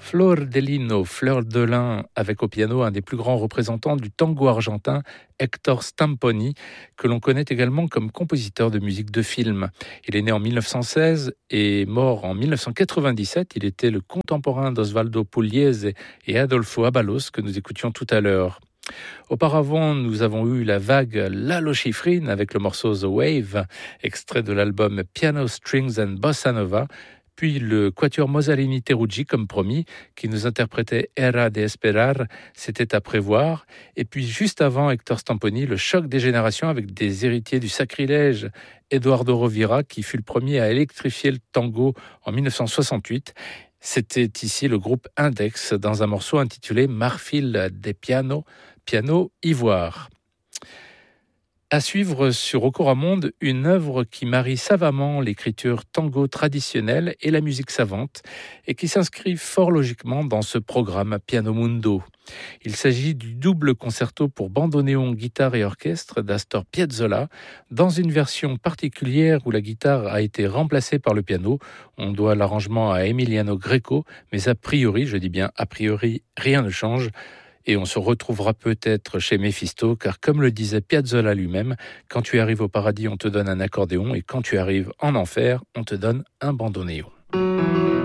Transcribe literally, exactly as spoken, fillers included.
Flor de Lino, Fleur de Lin, avec au piano un des plus grands représentants du tango argentin, Héctor Stamponi, que l'on connaît également comme compositeur de musique de film. Il est né en mille neuf cent seize et mort en mille neuf cent quatre-vingt-dix-sept. Il était le contemporain d'Osvaldo Pugliese et Adolfo Abalos que nous écoutions tout à l'heure. Auparavant, nous avons eu la vague Lalo Schifrin avec le morceau The Wave, extrait de l'album Piano Strings and Bossa Nova, puis le quatuor Mosalini Teruggi, comme promis, qui nous interprétait Era de Esperar, c'était à prévoir. Et puis juste avant, Héctor Stamponi, le choc des générations avec des héritiers du sacrilège, Eduardo Rovira, qui fut le premier à électrifier le tango en mille neuf cent soixante-huit. C'était ici le groupe Index, dans un morceau intitulé Marfil de Piano, piano ivoire. À suivre sur Okoramonde, une œuvre qui marie savamment l'écriture tango traditionnelle et la musique savante et qui s'inscrit fort logiquement dans ce programme Piano Mundo. Il s'agit du double concerto pour bandoneon, guitare et orchestre d'Astor Piazzolla dans une version particulière où la guitare a été remplacée par le piano. On doit l'arrangement à Emiliano Greco, mais a priori, je dis bien a priori, rien ne change. Et on se retrouvera peut-être chez Méphisto, car comme le disait Piazzolla lui-même, quand tu arrives au paradis, on te donne un accordéon, et quand tu arrives en enfer, on te donne un bandoneon.